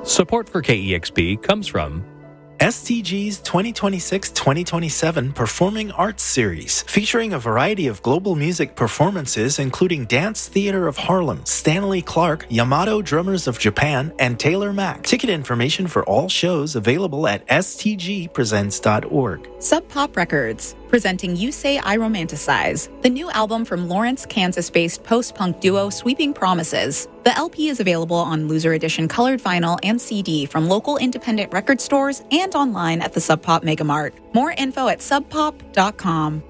Support for KEXP comes from STG's 2026-2027 Performing Arts Series, featuring a variety of global music performances including Dance Theater of Harlem, Stanley Clarke, Yamato Drummers of Japan, and Taylor Mack. Ticket information for all shows available at stgpresents.org. Sub Pop Records, presenting You Say I Romanticize, the new album from Lawrence, Kansas-based post-punk duo Sweeping Promises. The LP is available on Loser Edition colored vinyl and CD from local independent record stores and online at the Sub Pop Megamart. More info at subpop.com.